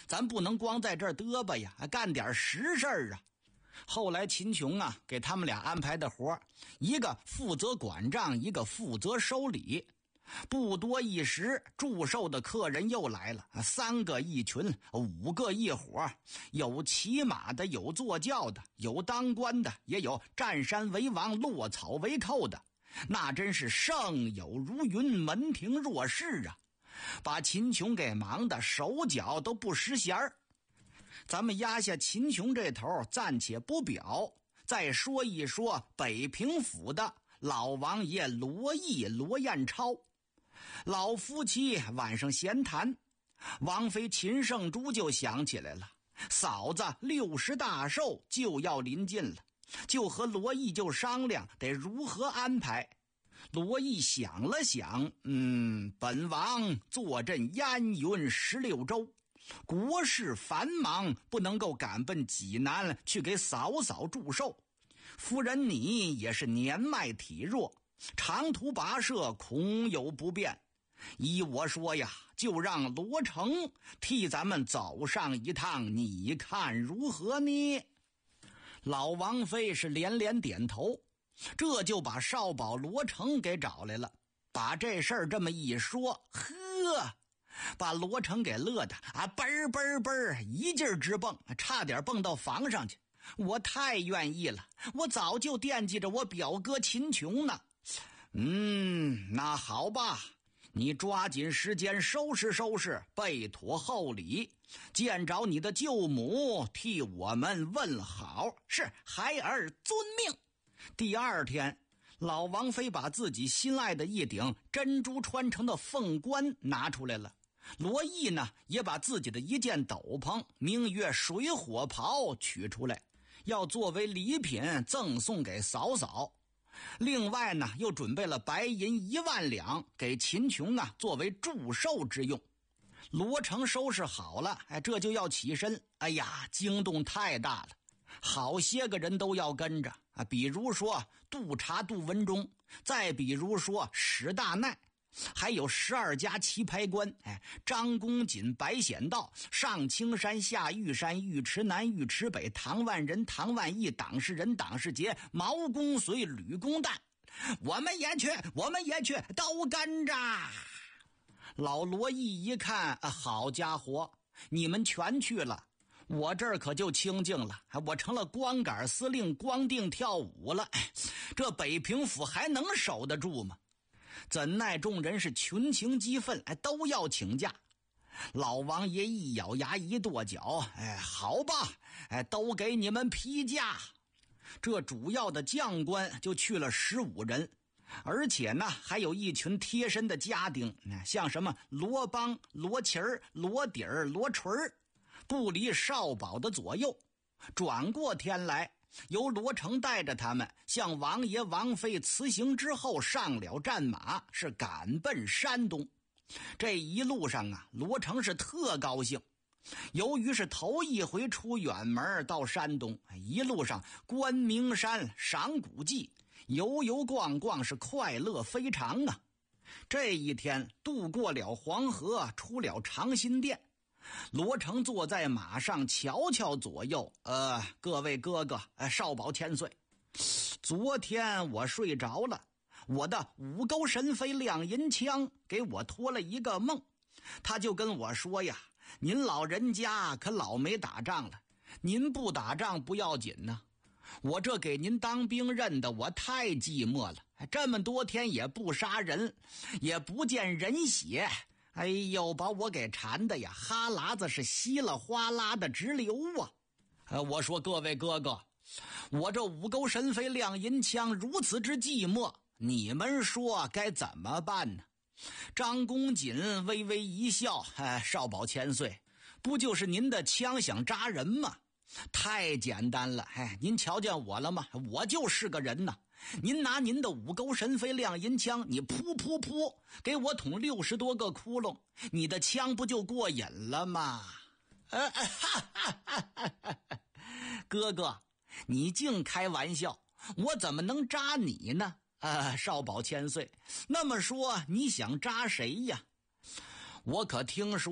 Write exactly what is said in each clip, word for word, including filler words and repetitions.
咱不能光在这儿嘚吧呀，干点实事儿啊。后来秦琼啊给他们俩安排的活，一个负责管账，一个负责收礼。不多一时，祝寿的客人又来了，三个一群，五个一伙，有骑马的，有坐轿的，有当官的，也有占山为王，落草为寇的，那真是盛友如云，门庭若市啊，把秦琼给忙得手脚都不识闲儿。咱们压下秦琼这头暂且不表，再说一说北平府的老王爷罗毅罗彦超。老夫妻晚上闲谈，王妃秦圣珠就想起来了，嫂子六十大寿就要临近了，就和罗毅就商量得如何安排。罗毅想了想，嗯，本王坐镇燕云十六州，国事繁忙，不能够赶奔济南去给嫂嫂祝寿。夫人你也是年迈体弱，长途跋涉恐有不便。依我说呀，就让罗成替咱们走上一趟，你看如何呢？老王妃是连连点头，这就把少保罗成给找来了。把这事儿这么一说，呵，把罗成给乐的啊，嘣儿嘣儿嘣儿，一劲儿直蹦，差点蹦到房上去。我太愿意了，我早就惦记着我表哥秦琼呢。嗯，那好吧，你抓紧时间收拾收拾，备妥厚礼，见着你的舅母替我们问好。是，孩儿遵命。第二天，老王妃把自己心爱的一顶珍珠穿成的凤冠拿出来了。罗毅呢，也把自己的一件斗篷名曰水火袍取出来，要作为礼品赠送给嫂嫂。另外呢，又准备了白银一万两给秦琼啊作为祝寿之用。罗成收拾好了，哎，这就要起身。哎呀，惊动太大了，好些个人都要跟着啊，比如说督察杜文忠，再比如说史大奈，还有十二家棋牌官，哎，张公瑾、白显道、上青山、下玉山、尉迟南、尉迟北、唐万人、唐万义、党世仁、党世杰、毛公遂、吕公旦，我们也去，我们也去，都跟着。老罗毅一看，啊，好家伙，你们全去了，我这儿可就清静了，我成了光杆司令，光腚跳舞了。这北平府还能守得住吗？怎奈众人是群情激愤，哎，都要请假。老王爷一咬牙一跺脚，哎，好吧，哎，都给你们批假。这主要的将官就去了十五人，而且呢，还有一群贴身的家丁，像什么罗邦、罗旗儿、罗底儿、罗锤儿，不离少保的左右。转过天来，由罗成带着他们向王爷王妃辞行之后，上了战马，是赶奔山东。这一路上啊，罗成是特高兴。由于是头一回出远门到山东，一路上观名山、赏古迹，游游逛逛，是快乐非常啊。这一天渡过了黄河，出了长辛店，罗成坐在马上，瞧瞧左右，呃，各位哥哥，呃，少保千岁，昨天我睡着了，我的五钩神飞亮银枪给我托了一个梦，他就跟我说呀，您老人家可老没打仗了，您不打仗不要紧呢，我这给您当兵认的，我太寂寞了，这么多天也不杀人，也不见人血，哎呦，把我给馋的呀，哈喇子是稀了哗啦的直流啊！呃，我说各位哥哥，我这五钩神飞亮银枪如此之寂寞，你们说该怎么办呢？张公瑾微微一笑，哎，少保千岁，不就是您的枪想扎人吗？太简单了，哎，您瞧见我了吗？我就是个人呐。您拿您的五钩神飞亮银枪，你噗噗噗给我捅六十多个窟窿，你的枪不就过瘾了吗？呃、哈哈哈哈哥哥，你净开玩笑，我怎么能扎你呢？啊，少保千岁，那么说你想扎谁呀？我可听说了，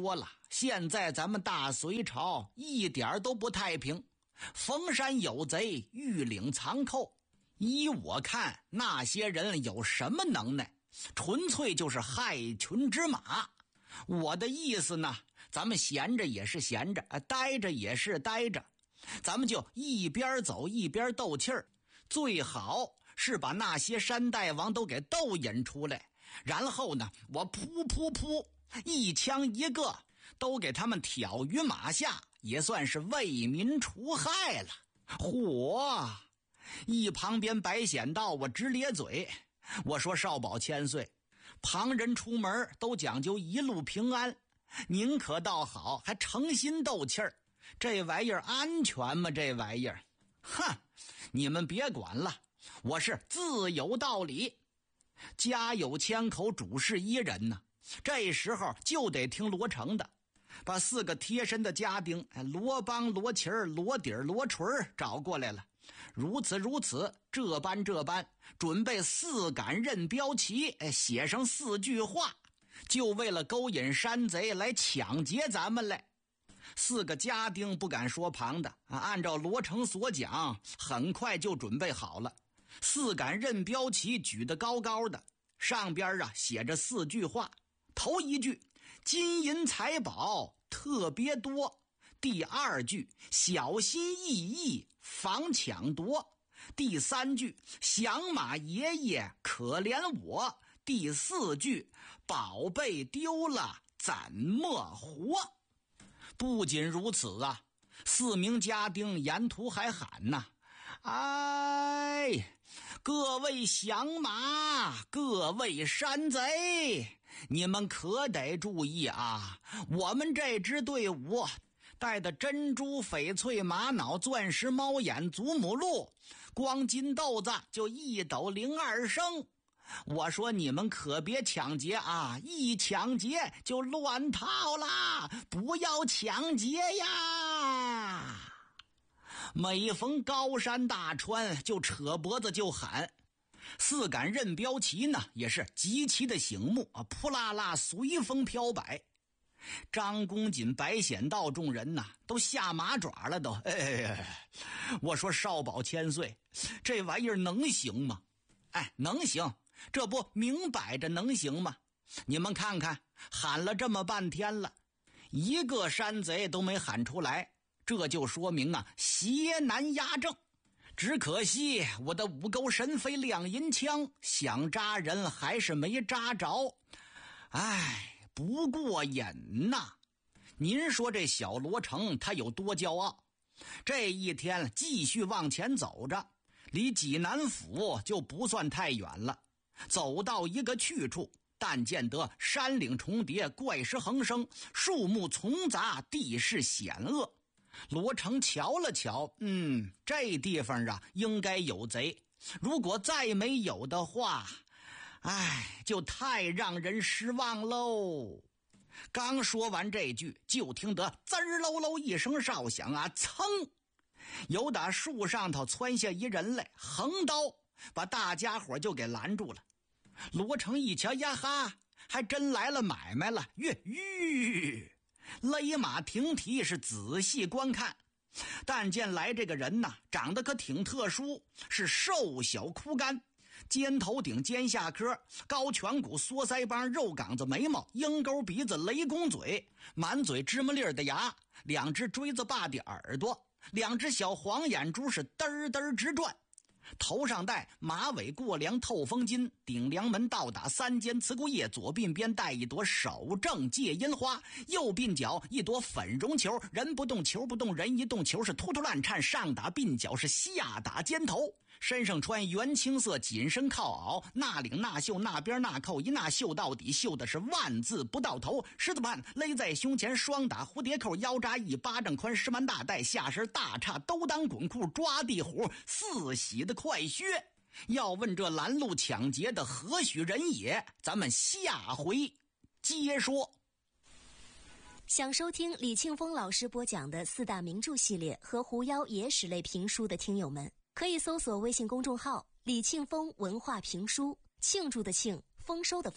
现在咱们大隋朝一点都不太平，逢山有贼，遇岭藏寇。依我看，那些人有什么能耐？纯粹就是害群之马。我的意思呢，咱们闲着也是闲着，待着也是待着，咱们就一边走一边斗气儿，最好是把那些山大王都给斗引出来，然后呢，我噗噗噗一枪一个都给他们挑于马下，也算是为民除害了。嚯！一旁边白显道我直咧嘴，我说少保千岁，旁人出门都讲究一路平安，您可倒好，还诚心斗气儿，这玩意儿安全吗？这玩意儿，哼，你们别管了，我是自有道理。家有千口，主事一人呢，这时候就得听罗成的，把四个贴身的家丁罗帮、罗旗儿、罗底儿、罗锤儿找过来了。如此如此，这般这般，准备四杆任标旗，写上四句话，就为了勾引山贼来抢劫咱们来。四个家丁不敢说旁的啊，按照罗成所讲，很快就准备好了。四杆任标旗举得高高的，上边啊写着四句话。头一句，金银财宝特别多。第二句，小心翼翼防抢夺。第三句，响马爷爷可怜我。第四句，宝贝丢了怎么活？不仅如此啊，四名家丁沿途还喊呐、啊，哎，各位响马，各位山贼，你们可得注意啊，我们这支队伍带的珍珠、翡翠、玛瑙、钻石、猫眼、祖母鹿，光金豆子就一斗零二升。我说你们可别抢劫啊，一抢劫就乱套啦，不要抢劫呀。每逢高山大川就扯脖子就喊。四杆任标旗呢也是极其的醒目啊，扑啦啦随风飘摆。张公瑾、白显道众人呐、啊、都下马爪了都。哎，我说少保千岁，这玩意儿能行吗？哎，能行，这不明摆着能行吗？你们看看，喊了这么半天了，一个山贼都没喊出来，这就说明啊邪难压正。只可惜我的五钩神飞亮银枪想扎人还是没扎着，哎，不过瘾呐。您说这小罗成他有多骄傲？这一天继续往前走着，离济南府就不算太远了。走到一个去处，但见得山岭重叠，怪石横生，树木丛杂，地势险恶。罗成瞧了瞧，嗯，这地方啊应该有贼，如果再没有的话，哎，就太让人失望喽。刚说完这句，就听得滋儿喽喽一声哨响啊，噌，有打树上头窜下一人来，横刀把大家伙就给拦住了。罗成一瞧，呀哈，还真来了买卖了，跃吁，勒马停蹄，是仔细观看。但见来这个人呐，长得可挺特殊，是瘦小枯干，尖头顶尖下颏，高颧骨缩腮帮，肉岗子眉毛，鹰钩鼻子，雷公嘴，满嘴芝麻粒的牙，两只锥子把的耳朵，两只小黄眼珠是嘚儿嘚儿直转。头上戴马尾过梁透风巾，顶梁门倒打三尖慈姑叶，左鬓边戴一朵手正戒烟花，右鬓角一朵粉绒球，人不动球不动，人一动球是突突乱颤，上打鬓角是下打肩头。身上穿原青色紧身靠袄，那领那袖那边那扣，一那袖到底，绣的是万字不到头，狮子瓣勒在胸前，双打蝴蝶扣，腰扎一巴掌宽，十蛮大带，下身大叉都当滚裤，抓地虎四喜的快靴。要问这拦路抢劫的何许人也，咱们下回接说。 想收听李庆峰老师播讲的四大名著系列和狐妖野史类评书的听友们，可以搜索微信公众号李庆峰文化评书，庆祝的庆，丰收的丰。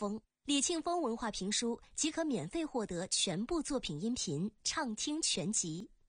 李庆峰文化评书即可免费获得全部作品音频畅听全集。